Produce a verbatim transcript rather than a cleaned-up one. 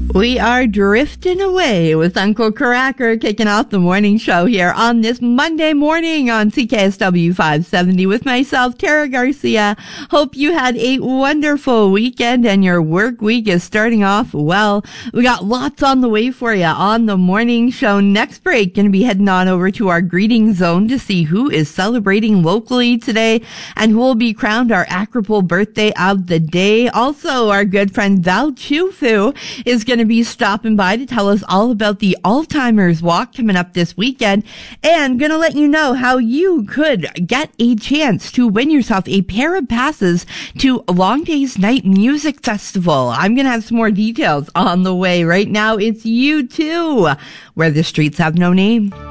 We are drifting away with Uncle Cracker kicking off the morning show here on this Monday morning on C K S W five seventy with myself, Tara Garcia. Hope you had a wonderful weekend and your work week is starting off well. We got lots on the way for you on the morning show. Next break, going to be heading on over to our greeting zone to see who is celebrating locally today and who will be crowned our Acropole birthday of the day. Also, our good friend Val Chufu is going to be stopping by to tell us all about the Alzheimer's Walk coming up this weekend, and going to let you know how you could get a chance to win yourself a pair of passes to Long Days Night Music Festival. I'm going to have some more details on the way. Right now, it's U two, Where the Streets Have No Name.